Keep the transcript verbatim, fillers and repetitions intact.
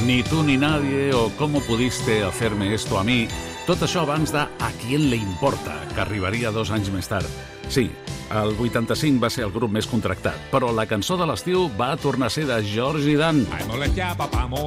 Ni tu ni nadie o Cómo pudiste hacerme esto a mi. Tot això abans de A quién le importa, que arribaria dos anys més tard. Sí, el vuitanta-cinc va ser el grup més contractat, però la cançó de l'estiu va tornar a ser de George i Dan.